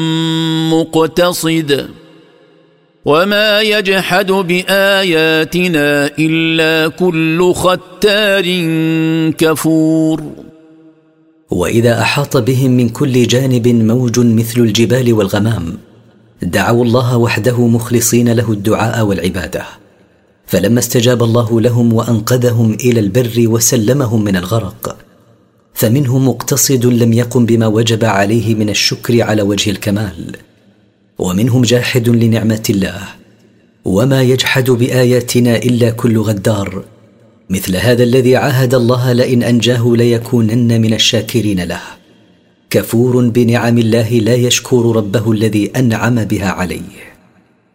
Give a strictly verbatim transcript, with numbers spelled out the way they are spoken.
مقتصد وما يجحد بآياتنا إلا كل ختار كفور. وإذا أحاط بهم من كل جانب موج مثل الجبال والغمام دعوا الله وحده مخلصين له الدعاء والعبادة، فلما استجاب الله لهم وأنقذهم إلى البر وسلمهم من الغرق فمنهم مقتصد لم يقم بما وجب عليه من الشكر على وجه الكمال، ومنهم جاحد لنعمة الله. وما يجحد بآياتنا إلا كل غدار، مثل هذا الذي عاهد الله لئن أنجاه ليكونن من الشاكرين له، كفور بنعم الله لا يشكر ربه الذي أنعم بها عليه.